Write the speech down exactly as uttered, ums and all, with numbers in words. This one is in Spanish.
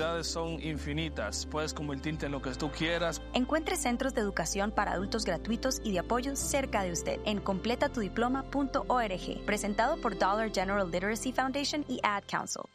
posibilidades son infinitas. Puedes convertirte en lo que tú quieras. Encuentre centros de educación para adultos gratuitos y de apoyo cerca de usted en completa tu diploma punto org. Presentado por Dollar General Literacy Foundation y Ad Council.